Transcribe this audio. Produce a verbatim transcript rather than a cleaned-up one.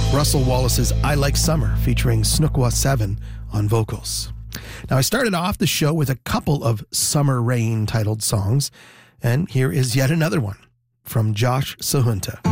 Russell Wallace's I Like Summer, featuring Snookwa seven on vocals. Now, I started off the show with a couple of Summer Rain titled songs, and here is yet another one from Josh Sahunta.